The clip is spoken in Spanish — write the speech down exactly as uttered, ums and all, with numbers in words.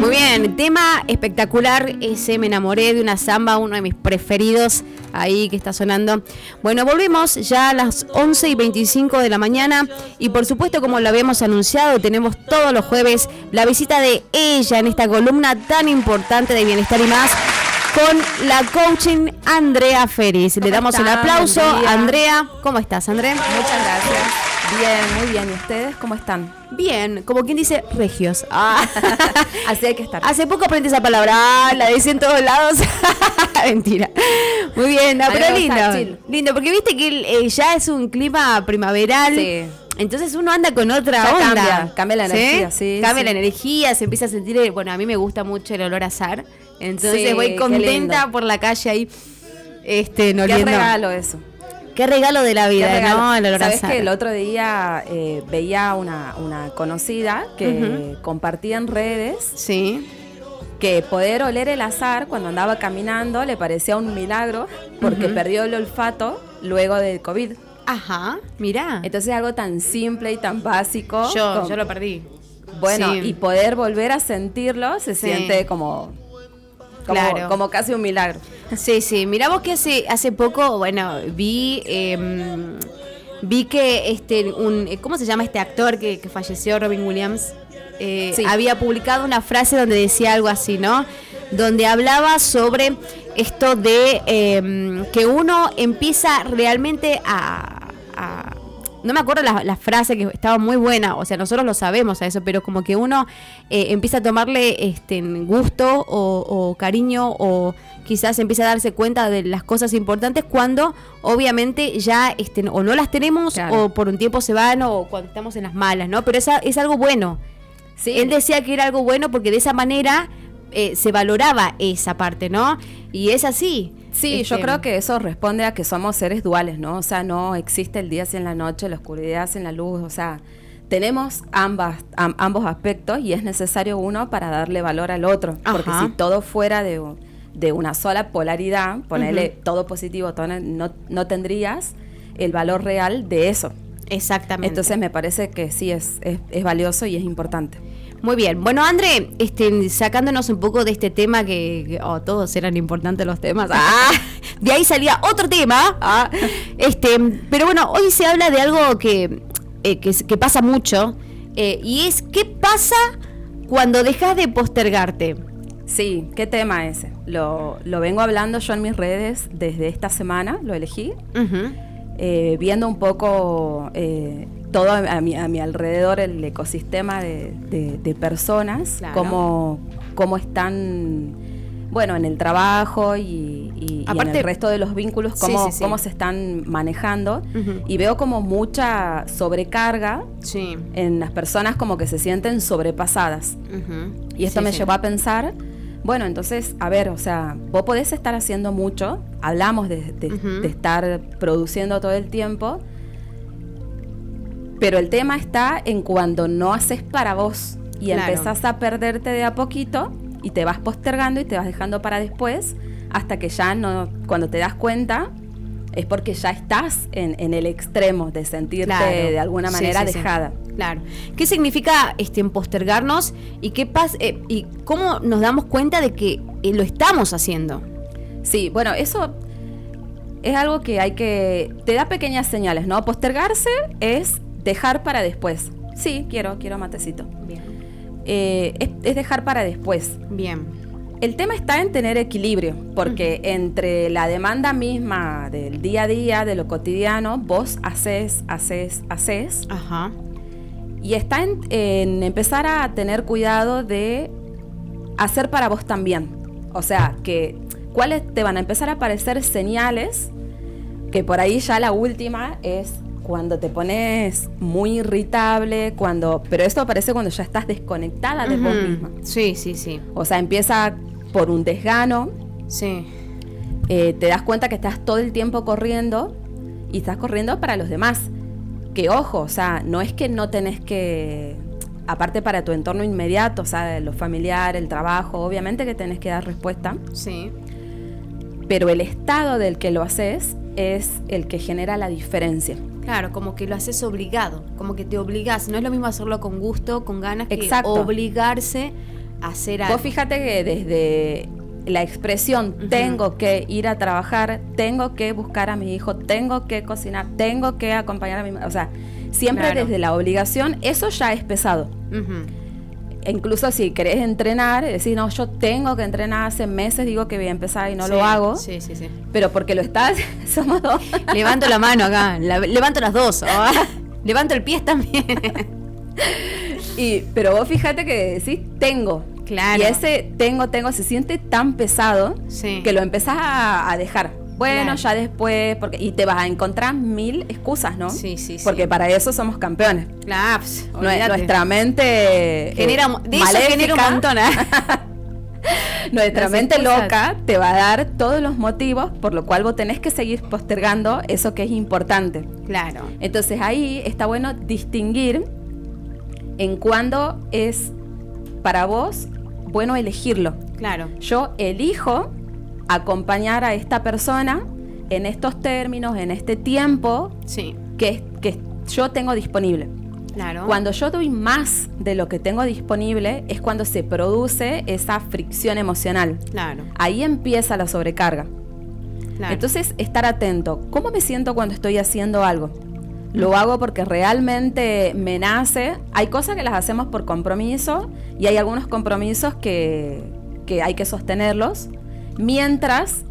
Muy bien, tema espectacular ese, me enamoré de una samba, uno de mis preferidos ahí que está sonando. Bueno, volvemos ya a las once y veinticinco de la mañana y por supuesto, como lo habíamos anunciado, tenemos todos los jueves la visita de ella en esta columna tan importante de Bienestar y Más con la coaching Andrea Feris. Le damos un aplauso. Andrea, ¿cómo estás, Andrea? Muchas gracias. Bien, muy bien. ¿Y ustedes cómo están? Bien, como quien dice, regios. Ah. Así hay que estar. Hace poco aprendí esa palabra, ah, la decía en todos lados. Mentira. Muy bien, no, pero lindo. Lindo, porque viste que eh, ya es un clima primaveral. Sí. Entonces uno anda con otra ya onda. Cambia, cambia la energía, sí. sí cambia sí. la energía, se empieza a sentir, bueno, a mí me gusta mucho el olor a azahar. Entonces sí, voy contenta por la calle ahí. Este, no Qué lindo. regalo eso. Qué regalo de la vida, ¿no? El olor a azahar. Sabes que el otro día eh, veía una, una conocida que uh-huh. compartía en redes. Sí. Que poder oler el azahar cuando andaba caminando le parecía un milagro porque uh-huh. perdió el olfato luego del COVID. Ajá, mirá. Entonces algo tan simple y tan básico. Yo, como, yo lo perdí. Bueno, sí. y poder volver a sentirlo se sí. siente como, como, claro. como casi un milagro. Sí, sí. Mirá vos que hace, hace poco, bueno, vi eh, vi que este un ¿cómo se llama este actor que, que falleció, Robin Williams? Eh, sí. Había publicado una frase donde decía algo así, ¿no? Donde hablaba sobre esto de eh, que uno empieza realmente a, a no me acuerdo la, la frase que estaba muy buena, o sea, nosotros lo sabemos a eso, pero como que uno eh, empieza a tomarle este gusto o, o cariño o quizás empieza a darse cuenta de las cosas importantes cuando obviamente ya este, o no las tenemos claro. o por un tiempo se van o cuando estamos en las malas, ¿no? Pero esa, es algo bueno. Sí. Él decía que era algo bueno porque de esa manera eh, se valoraba esa parte, ¿no? Y es así. Sí, este, yo creo que eso responde a que somos seres duales, ¿no? O sea, no existe el día sin la noche, la oscuridad sin la luz, o sea, tenemos ambas, am, ambos aspectos y es necesario uno para darle valor al otro, Ajá. porque si todo fuera de, de una sola polaridad, ponerle uh-huh. todo positivo, todo, no, no tendrías el valor real de eso. Exactamente. Entonces me parece que sí es, es, es valioso y es importante. Muy bien. Bueno, André, este, sacándonos un poco de este tema que, que oh, todos eran importantes los temas. Ah, de ahí salía otro tema. Ah, este, pero bueno, hoy se habla de algo que, eh, que, que pasa mucho eh, y es ¿qué pasa cuando dejas de postergarte? Sí, ¿qué tema ese? Lo, lo vengo hablando yo en mis redes desde esta semana, lo elegí, uh-huh. eh, viendo un poco... Eh, todo a mi, a mi alrededor, el ecosistema de, de, de personas, claro. cómo, cómo están, bueno, en el trabajo y, y, Aparte, y en el resto de los vínculos, cómo, sí, sí, sí. cómo se están manejando. Uh-huh. Y veo como mucha sobrecarga sí. en las personas como que se sienten sobrepasadas. Uh-huh. Y esto sí, me sí. llevó a pensar, bueno, entonces, a ver, o sea, vos podés estar haciendo mucho, hablamos de, de, uh-huh. de estar produciendo todo el tiempo, pero el tema está en cuando no haces para vos y claro. empezás a perderte de a poquito y te vas postergando y te vas dejando para después hasta que ya no, cuando te das cuenta es porque ya estás en, en el extremo de sentirte claro. de alguna manera sí, sí, dejada. Sí. Claro. ¿Qué significa este, en postergarnos y qué pasa eh, y cómo nos damos cuenta de que eh, lo estamos haciendo? Sí, bueno, eso es algo que hay que... Te da pequeñas señales, ¿no? Postergarse es dejar para después. Sí, quiero, quiero matecito. Bien. Eh, es, es dejar para después. Bien. El tema está en tener equilibrio, porque uh-huh. entre la demanda misma del día a día, de lo cotidiano, vos haces, haces, haces. Ajá. Y está en, en empezar a tener cuidado de hacer para vos también. O sea, que cuáles te van a empezar a aparecer señales, que por ahí ya la última es cuando te pones muy irritable, cuando pero esto aparece cuando ya estás desconectada de uh-huh. vos misma. Sí, sí, sí. O sea, empieza por un desgano. Sí. Eh, te das cuenta que estás todo el tiempo corriendo y estás corriendo para los demás. Que ojo, o sea, no es que no tenés que, aparte para tu entorno inmediato, o sea, lo familiar, el trabajo, obviamente que tenés que dar respuesta. Sí. Pero el estado del que lo haces es el que genera la diferencia. Claro, como que lo haces obligado, como que te obligas. No es lo mismo hacerlo con gusto, con ganas, que Exacto. obligarse hacer algo. Vos fíjate que desde la expresión uh-huh. tengo que ir a trabajar, tengo que buscar a mi hijo, tengo que cocinar, tengo que acompañar a mi madre, o sea, siempre claro. desde la obligación, eso ya es pesado. Uh-huh. Incluso si querés entrenar, decís, no, yo tengo que entrenar, hace meses digo que voy a empezar y no sí, lo hago. Sí, sí, sí. Pero porque lo estás, somos dos. Levanto la mano acá, la, levanto las dos. Oh, levanto el pie también. y, pero vos fíjate que decís, tengo. Claro. Y ese tengo, tengo se siente tan pesado sí. que lo empezás a, a dejar. Bueno, claro. ya después, porque y te vas a encontrar mil excusas, ¿no? Sí, sí, sí. Porque para eso somos campeones. Claro, pues, nuestra mente genera, eh, de eso genera un montón. ¿eh? Nuestra Las mente excusas. loca te va a dar todos los motivos por lo cual vos tenés que seguir postergando eso que es importante. Claro. Entonces ahí está bueno distinguir en cuándo es para vos bueno elegirlo. Claro. Yo elijo acompañar a esta persona en estos términos, en este tiempo sí. que, que yo tengo disponible. Claro. Cuando yo doy más de lo que tengo disponible es cuando se produce esa fricción emocional. Claro. Ahí empieza la sobrecarga. Claro. Entonces, estar atento. ¿Cómo me siento cuando estoy haciendo algo? Lo hago porque realmente me nace. Hay cosas que las hacemos por compromiso y hay algunos compromisos que, que hay que sostenerlos. Mientras